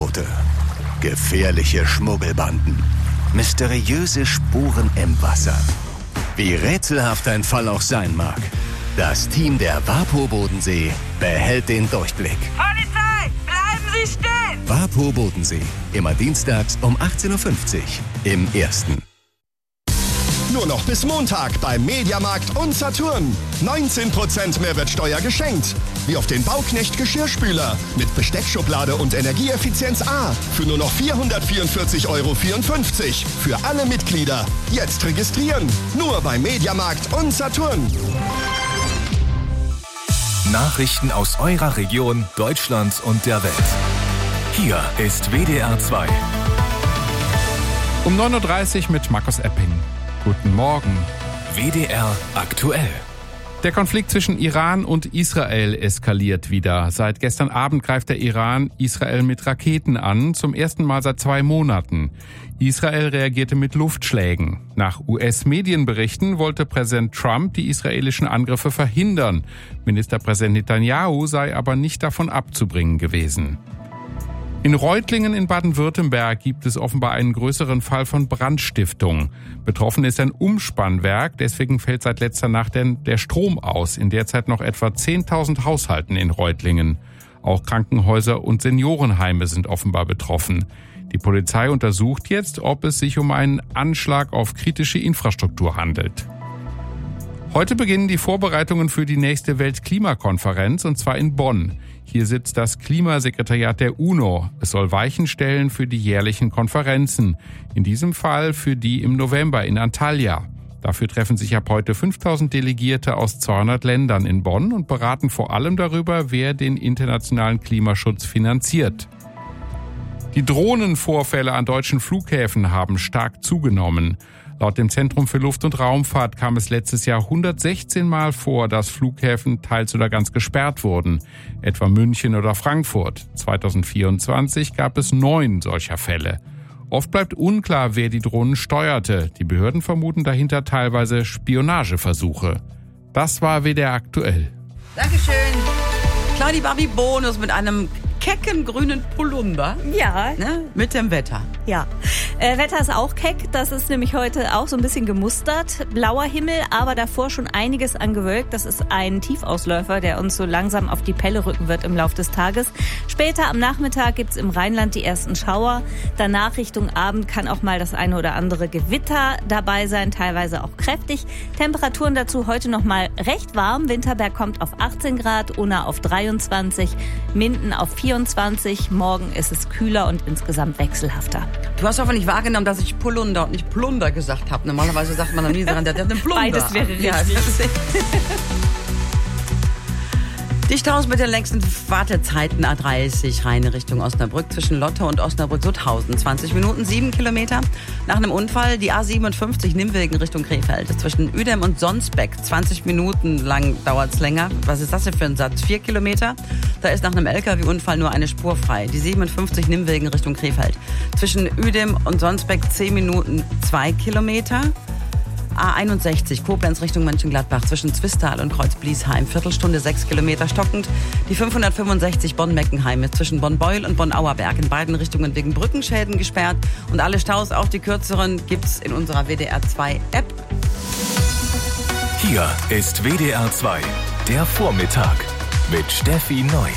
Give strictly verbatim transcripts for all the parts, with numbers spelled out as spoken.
Schleuderboote, gefährliche Schmuggelbanden, mysteriöse Spuren im Wasser. Wie rätselhaft ein Fall auch sein mag, das Team der WaPo Bodensee behält den Durchblick. Polizei, bleiben Sie stehen! WaPo Bodensee, immer dienstags um achtzehn Uhr fünfzig im Ersten. Nur noch bis Montag beim Mediamarkt und Saturn. neunzehn Prozent Mehrwertsteuer geschenkt. Wie auf den Bauknecht Geschirrspüler mit Besteckschublade und Energieeffizienz A für nur noch vierhundertvierundvierzig Euro vierundfünfzig. Für alle Mitglieder. Jetzt registrieren. Nur beim Mediamarkt und Saturn. Nachrichten aus eurer Region, Deutschland und der Welt. Hier ist W D R zwei. Um neun Uhr dreißig mit Markus Epping. Guten Morgen. W D R aktuell. Der Konflikt zwischen Iran und Israel eskaliert wieder. Seit gestern Abend greift der Iran Israel mit Raketen an, zum ersten Mal seit zwei Monaten. Israel reagierte mit Luftschlägen. Nach U S-Medienberichten wollte Präsident Trump die israelischen Angriffe verhindern. Ministerpräsident Netanyahu sei aber nicht davon abzubringen gewesen. In Reutlingen in Baden-Württemberg gibt es offenbar einen größeren Fall von Brandstiftung. Betroffen ist ein Umspannwerk, deswegen fällt seit letzter Nacht der Strom aus. In der Zeit noch etwa zehntausend Haushalten in Reutlingen. Auch Krankenhäuser und Seniorenheime sind offenbar betroffen. Die Polizei untersucht jetzt, ob es sich um einen Anschlag auf kritische Infrastruktur handelt. Heute beginnen die Vorbereitungen für die nächste Weltklimakonferenz, und zwar in Bonn. Hier sitzt das Klimasekretariat der UNO. Es soll Weichen stellen für die jährlichen Konferenzen. In diesem Fall für die im November in Antalya. Dafür treffen sich ab heute fünftausend Delegierte aus zweihundert Ländern in Bonn und beraten vor allem darüber, wer den internationalen Klimaschutz finanziert. Die Drohnenvorfälle an deutschen Flughäfen haben stark zugenommen. Laut dem Zentrum für Luft- und Raumfahrt kam es letztes Jahr hundertsechzehn Mal vor, dass Flughäfen teils oder ganz gesperrt wurden, etwa München oder Frankfurt. zweitausendvierundzwanzig gab es neun solcher Fälle. Oft bleibt unklar, wer die Drohnen steuerte. Die Behörden vermuten dahinter teilweise Spionageversuche. Das war W D R aktuell. Dankeschön. Claudi Barbie Bonus mit einem kecken grünen Polunder. Ja. Ne, mit dem Wetter. Ja. Äh, Wetter ist auch keck. Das ist nämlich heute auch so ein bisschen gemustert. Blauer Himmel, aber davor schon einiges an Gewölk. Das ist ein Tiefausläufer, der uns so langsam auf die Pelle rücken wird im Laufe des Tages. Später am Nachmittag gibt's im Rheinland die ersten Schauer. Danach Richtung Abend kann auch mal das eine oder andere Gewitter dabei sein, teilweise auch kräftig. Temperaturen dazu heute noch mal recht warm. Winterberg kommt auf achtzehn Grad, Unna auf dreiundzwanzig, Minden auf vierundzwanzig. Morgen ist es kühler und insgesamt wechselhafter. Du hast hoffentlich wahrgenommen, dass ich Polunder und nicht Plunder gesagt habe. Normalerweise sagt man noch nie daran, der hat einen Plunder. Beides wäre richtig. Ja, dicht aus mit den längsten Wartezeiten A dreißig rein Richtung Osnabrück zwischen Lotte und Osnabrück-Sutthausen. zwanzig Minuten, sieben Kilometer. Nach einem Unfall die A siebenundfünfzig Nimwegen Richtung Krefeld. Zwischen Uedem und Sonsbeck. zwanzig Minuten lang dauert's länger. Was ist das denn für ein Satz? Vier Kilometer. Da ist nach einem L K W-Unfall nur eine Spur frei. Die siebenundfünfzig Nimwegen Richtung Krefeld. Zwischen Uedem und Sonsbeck zehn Minuten, zwei Kilometer. A einundsechzig, Koblenz Richtung Mönchengladbach zwischen Zwistal und Kreuz-Bliesheim. Viertelstunde, sechs Kilometer stockend. Die fünfhundertfünfundsechzig Bonn-Meckenheim ist zwischen Bonn-Beul und Bonn-Auerberg in beiden Richtungen wegen Brückenschäden gesperrt. Und alle Staus, auch die kürzeren, gibt's in unserer W D R zwei App. Hier ist W D R zwei, der Vormittag mit Steffi Neu.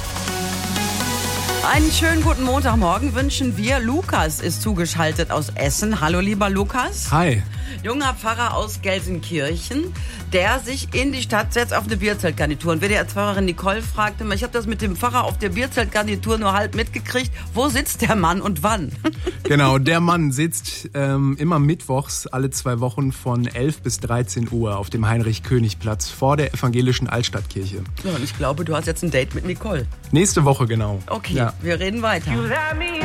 Einen schönen guten Montagmorgen wünschen wir. Lukas ist zugeschaltet aus Essen. Hallo, lieber Lukas. Hi. Junger Pfarrer aus Gelsenkirchen, der sich in die Stadt setzt auf eine Bierzeltgarnitur. Und W D R-Pfarrerin Nicole fragte mich, ich habe das mit dem Pfarrer auf der Bierzeltgarnitur nur halb mitgekriegt. Wo sitzt der Mann und wann? Genau, der Mann sitzt ähm, immer mittwochs alle zwei Wochen von elf bis dreizehn Uhr auf dem Heinrich-König-Platz vor der evangelischen Altstadtkirche. Ja, und ich glaube, du hast jetzt ein Date mit Nicole. Nächste Woche, genau. Okay, ja. Wir reden weiter.